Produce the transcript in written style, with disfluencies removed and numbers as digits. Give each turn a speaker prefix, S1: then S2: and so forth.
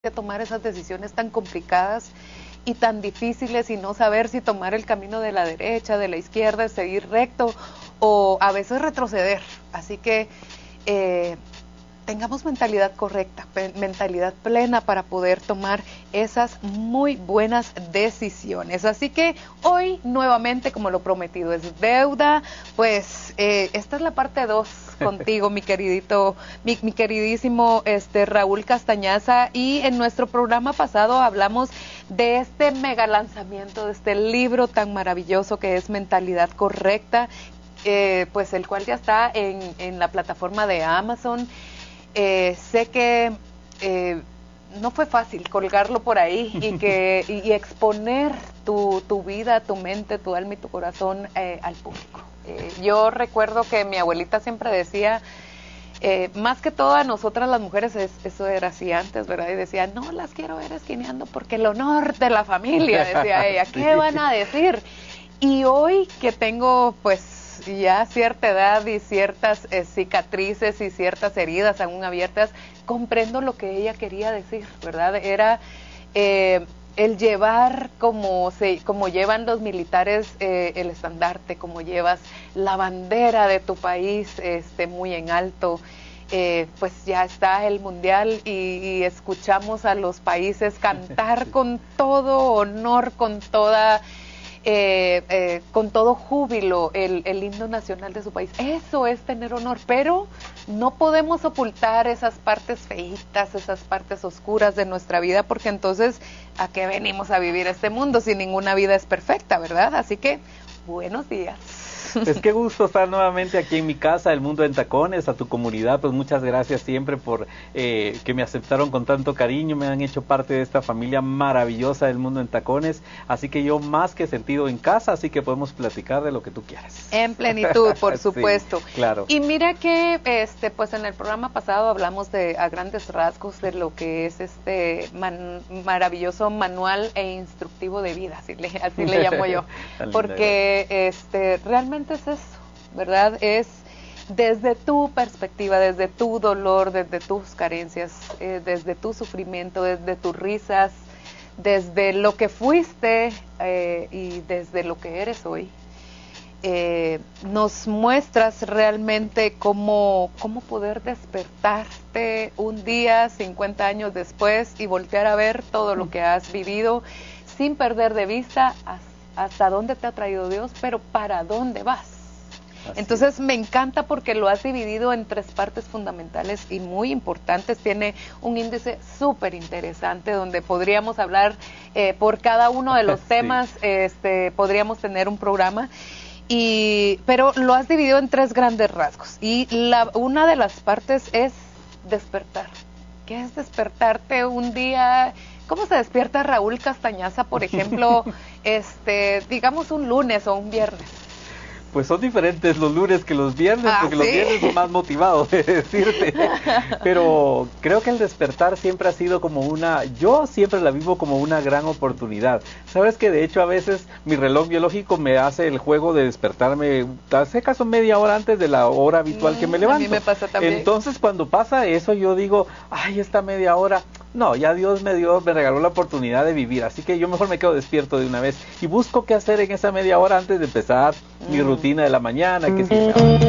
S1: que tomar esas decisiones tan complicadas y tan difíciles y no saber si tomar el camino de la derecha, de la izquierda, seguir recto o a veces retroceder. Así que tengamos mentalidad correcta, mentalidad plena para poder tomar esas muy buenas decisiones. Así que hoy nuevamente, como lo prometido es deuda, pues esta es la parte 2 contigo, mi queridísimo Raúl Castañaza, y en nuestro programa pasado hablamos de este mega lanzamiento, de este libro tan maravilloso que es Mentalidad Correcta, pues el cual ya está en la plataforma de Amazon. Sé que no fue fácil colgarlo por ahí y exponer tu vida, tu mente, tu alma y tu corazón al público. Yo recuerdo que mi abuelita siempre decía, más que todo a nosotras las mujeres, eso era así antes, ¿verdad? Y decía, no las quiero ver esquineando porque el honor de la familia, decía ella, ¿qué van a decir? Y hoy que tengo pues ya cierta edad y ciertas cicatrices y ciertas heridas aún abiertas, comprendo lo que ella quería decir, ¿verdad? Era el llevar como llevan los militares el estandarte, como llevas la bandera de tu país muy en alto. Pues ya está el mundial y escuchamos a los países cantar con todo honor, con todo júbilo el himno nacional de su país. Eso es tener honor, pero no podemos ocultar esas partes feitas, esas partes oscuras de nuestra vida, porque entonces ¿a qué venimos a vivir este mundo si ninguna vida es perfecta, verdad? Así que buenos días.
S2: Pues qué gusto estar nuevamente aquí en mi casa, El Mundo en Tacones, a tu comunidad. Pues muchas gracias siempre por que me aceptaron con tanto cariño, me han hecho parte de esta familia maravillosa del Mundo en Tacones, así que yo más que sentido en casa, así que podemos platicar de lo que tú quieras.
S1: En plenitud, por supuesto.
S2: Sí, claro.
S1: Y mira que pues en el programa pasado hablamos a grandes rasgos de lo que es maravilloso manual e instructivo de vida, así le llamo yo, porque realmente es eso, ¿verdad? Es desde tu perspectiva, desde tu dolor, desde tus carencias, desde tu sufrimiento, desde tus risas, desde lo que fuiste y desde lo que eres hoy. Nos muestras realmente cómo poder despertarte un día, 50 años después, y voltear a ver todo lo que has vivido sin perder de vista hasta dónde te ha traído Dios, pero para dónde vas. Así. Entonces me encanta porque lo has dividido en 3 partes fundamentales y muy importantes. Tiene un índice súper interesante donde podríamos hablar por cada uno de los temas, podríamos tener un programa. Pero lo has dividido en 3 grandes rasgos. Y una de las partes es despertar. ¿Qué es despertarte un día? ¿Cómo se despierta Raúl Castañaza, por ejemplo, digamos un lunes o un viernes?
S2: Pues son diferentes los lunes que los viernes, porque ¿sí? Los viernes son más motivados de decirte. Pero creo que el despertar siempre ha sido yo siempre la vivo como una gran oportunidad. Sabes que de hecho a veces mi reloj biológico me hace el juego de despertarme, hace acaso media hora antes de la hora habitual que me levanto.
S1: A mí me pasa también.
S2: Entonces cuando pasa eso yo digo, ay, esta media hora, no, ya Dios me regaló la oportunidad de vivir, así que yo mejor me quedo despierto de una vez y busco qué hacer en esa media hora antes de empezar mi rutina de la mañana, que si